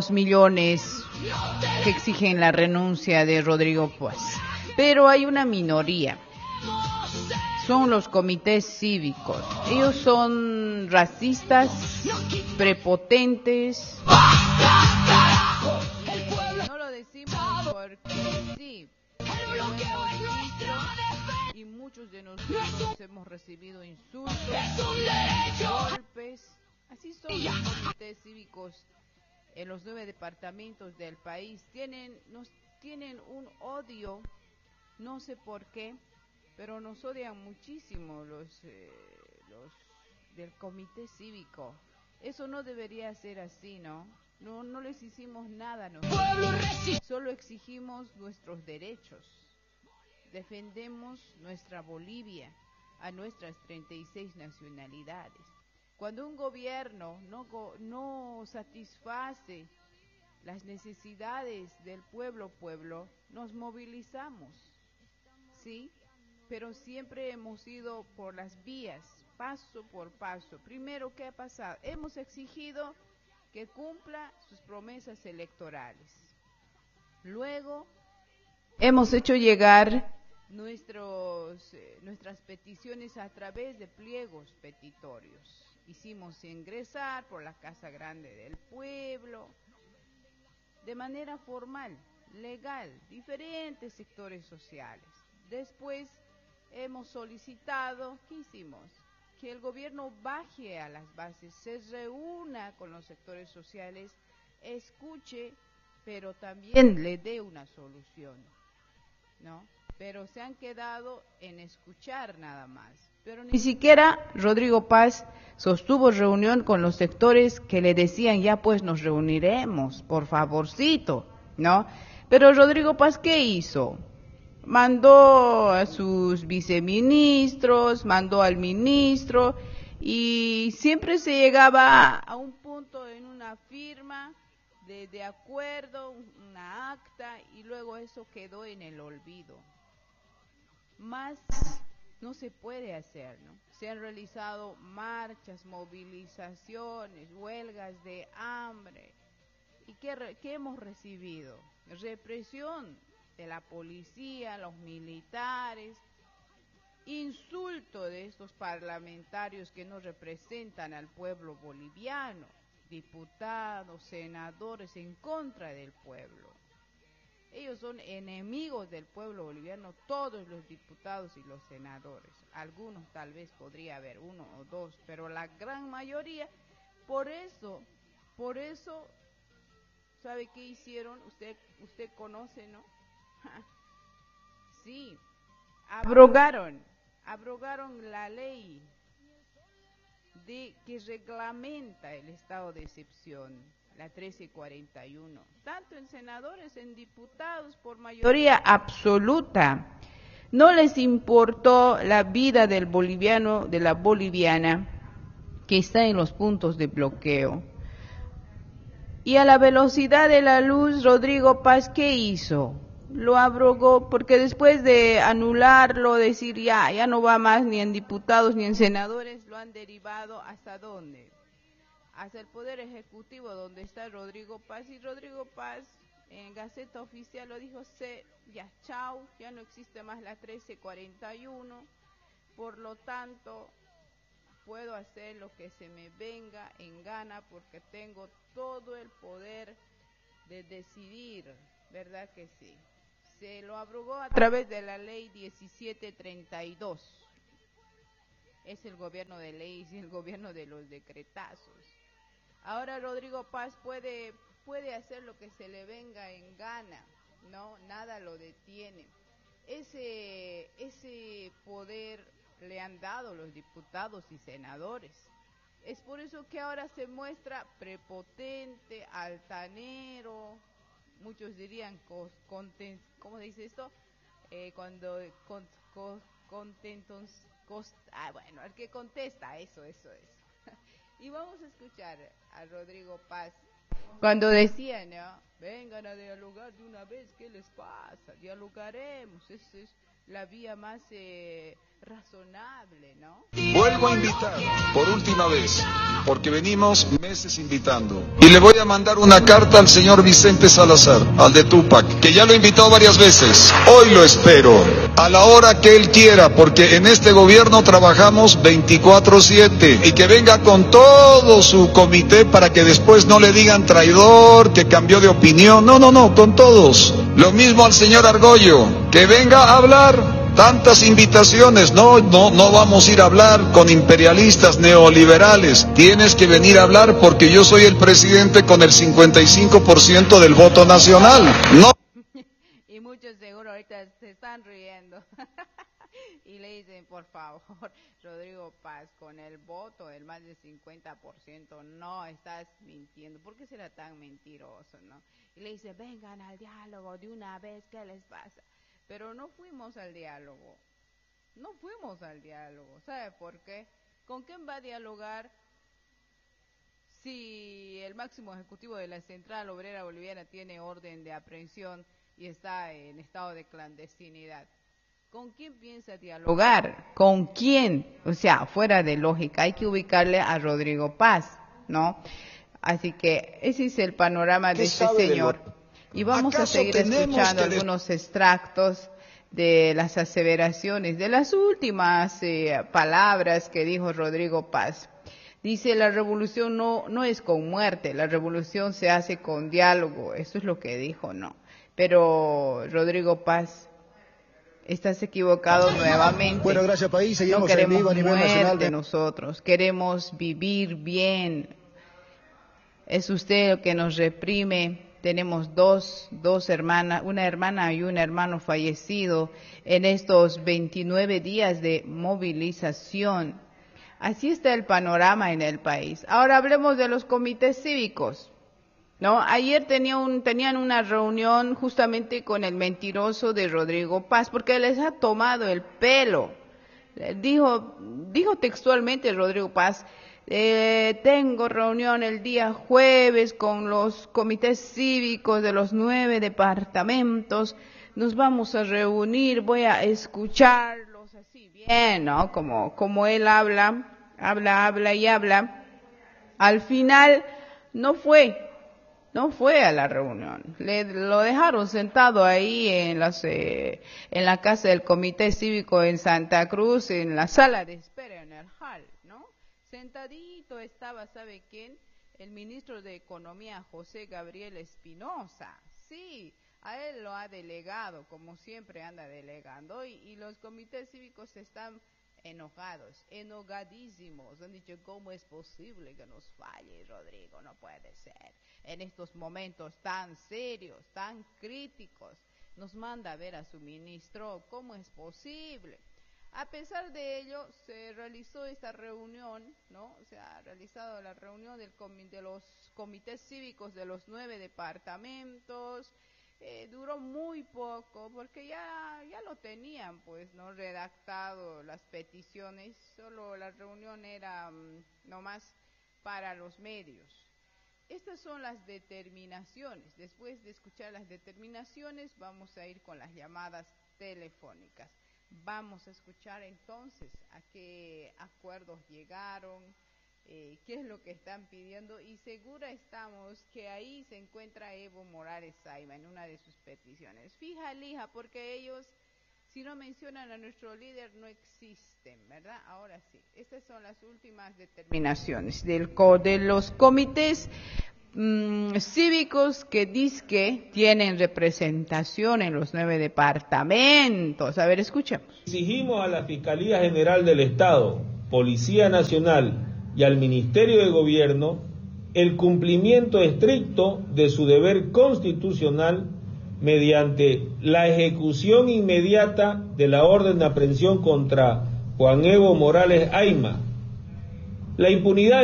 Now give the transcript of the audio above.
millones que exigen la renuncia de Rodrigo Paz. Pero hay una minoría. Son los comités cívicos. Ellos son racistas, prepotentes. No lo decimos porque sí, lo hemos visto y muchos de nosotros hemos recibido insultos, golpes. Así son los comités cívicos en los 9 departamentos del país. Nos tienen un odio, no sé por qué, pero nos odian muchísimo los del comité cívico. Eso no debería ser así, ¿no? No les hicimos nada nosotros. Solo exigimos nuestros derechos. Defendemos nuestra Bolivia a nuestras 36 nacionalidades. Cuando un gobierno no satisface las necesidades del pueblo, nos movilizamos, ¿sí? Pero siempre hemos ido por las vías, paso por paso. Primero, ¿qué ha pasado? Hemos exigido que cumpla sus promesas electorales. Luego, hemos hecho llegar nuestras peticiones a través de pliegos petitorios. Hicimos ingresar por la Casa Grande del Pueblo, de manera formal, legal, diferentes sectores sociales. Después hemos solicitado, ¿qué hicimos? Que el gobierno baje a las bases, se reúna con los sectores sociales, escuche, pero también le dé una solución, ¿no? Pero se han quedado en escuchar nada más. Pero ni siquiera Rodrigo Paz sostuvo reunión con los sectores que le decían, ya pues nos reuniremos, por favorcito, ¿no? Pero Rodrigo Paz, ¿qué hizo? Mandó a sus viceministros, mandó al ministro y siempre se llegaba a un punto en una firma de acuerdo, una acta, y luego eso quedó en el olvido. Más no se puede hacer, ¿no? Se han realizado marchas, movilizaciones, huelgas de hambre. ¿Y qué hemos recibido? Represión de la policía, los militares, insulto de estos parlamentarios que no representan al pueblo boliviano, diputados, senadores en contra del pueblo. Ellos son enemigos del pueblo boliviano, todos los diputados y los senadores. Algunos tal vez podría haber uno o dos, pero la gran mayoría. Por eso, ¿sabe qué hicieron? Usted conoce, ¿no? Sí, abrogaron la ley que reglamenta el estado de excepción, la 1341, tanto en senadores, en diputados, por mayoría absoluta. No les importó la vida del boliviano, de la boliviana, que está en los puntos de bloqueo. Y a la velocidad de la luz, Rodrigo Paz, ¿qué hizo? Lo abrogó, porque después de anularlo, decir ya no va más ni en diputados ni en senadores, lo han derivado ¿hasta dónde? Hasta el Poder Ejecutivo, donde está Rodrigo Paz, y Rodrigo Paz en Gaceta Oficial lo dijo, ya chao, ya no existe más la 1341, por lo tanto puedo hacer lo que se me venga en gana porque tengo todo el poder de decidir, ¿verdad que sí? Se lo abrogó a través de la ley 1732. Es el gobierno de leyes y el gobierno de los decretazos. Ahora Rodrigo Paz puede hacer lo que se le venga en gana, ¿no? Nada lo detiene. Ese poder le han dado los diputados y senadores. Es por eso que ahora se muestra prepotente, altanero, muchos dirían, ¿cómo dice esto? Contentos, bueno, el que contesta, eso. Y vamos a escuchar a Rodrigo Paz cuando decía, ¿no? Vengan a dialogar de una vez, ¿qué les pasa? Dialogaremos, la vía más razonable, ¿no? Vuelvo a invitar por última vez, porque venimos meses invitando. Y le voy a mandar una carta al señor Vicente Salazar, al de Tupac, que ya lo invitó varias veces. Hoy lo espero, a la hora que él quiera, porque en este gobierno trabajamos 24/7. Y que venga con todo su comité para que después no le digan traidor, que cambió de opinión. No, con todos. Lo mismo al señor Argollo, que venga a hablar. Tantas invitaciones, no vamos a ir a hablar con imperialistas neoliberales. Tienes que venir a hablar porque yo soy el presidente con el 55% del voto nacional. No. Y muchos seguro ahorita se están riendo. Y le dicen, por favor, Rodrigo Paz, con el voto del más del 50%, no estás mintiendo. ¿Por qué será tan mentiroso, no? Y le dice, vengan al diálogo de una vez, ¿qué les pasa? Pero no fuimos al diálogo. ¿Sabe por qué? ¿Con quién va a dialogar si el máximo ejecutivo de la Central Obrera Boliviana tiene orden de aprehensión y está en estado de clandestinidad? ¿Con quién piensa dialogar? ¿Con quién? O sea, fuera de lógica. Hay que ubicarle a Rodrigo Paz, ¿no? Así que ese es el panorama de este señor. Y vamos a seguir escuchando algunos extractos de las aseveraciones, de las últimas palabras que dijo Rodrigo Paz. Dice, la revolución no es con muerte, la revolución se hace con diálogo. Eso es lo que dijo, ¿no? Pero Rodrigo Paz, estás equivocado nuevamente. Bueno, gracias país. Seguimos no queremos en vivo a nivel nacional de nosotros, queremos vivir bien. Es usted el que nos reprime. Tenemos dos hermanas, una hermana y un hermano fallecido en estos 29 días de movilización. Así está el panorama en el país. Ahora hablemos de los comités cívicos, ¿no? Ayer tenían una reunión justamente con el mentiroso de Rodrigo Paz, porque les ha tomado el pelo. Dijo textualmente Rodrigo Paz, tengo reunión el día jueves con los comités cívicos de los 9 departamentos, nos vamos a reunir, voy a escucharlos así bien, ¿no? Como él habla. Al final no fue a la reunión, lo dejaron sentado ahí en la casa del comité cívico en Santa Cruz, en la sala de espera, en el hall, ¿no? Sentadito estaba, ¿sabe quién? El ministro de Economía, José Gabriel Espinosa. Sí, a él lo ha delegado, como siempre anda delegando, y los comités cívicos están enogadísimos. Han dicho, ¿cómo es posible que nos falle, Rodrigo? No puede ser. En estos momentos tan serios, tan críticos, nos manda a ver a su ministro. ¿Cómo es posible? A pesar de ello, se realizó esta reunión, ¿no? Se ha realizado la reunión de los comités cívicos de los 9 departamentos. Duró muy poco, porque ya lo tenían, pues, ¿no? Redactado las peticiones. Solo la reunión era nomás para los medios. Estas son las determinaciones. Después de escuchar las determinaciones, vamos a ir con las llamadas telefónicas. Vamos a escuchar entonces a qué acuerdos llegaron, qué es lo que están pidiendo, y segura estamos que ahí se encuentra Evo Morales Saima en una de sus peticiones. Fija, lija, porque ellos, si no mencionan a nuestro líder, no existen, ¿verdad? Ahora sí, estas son las últimas determinaciones de los comités cívicos que dizque tienen representación en los 9 departamentos. A ver, escuchemos. Exigimos a la Fiscalía General del Estado, Policía Nacional y al Ministerio de Gobierno el cumplimiento estricto de su deber constitucional mediante la ejecución inmediata de la orden de aprehensión contra Juan Evo Morales Saima. La impunidad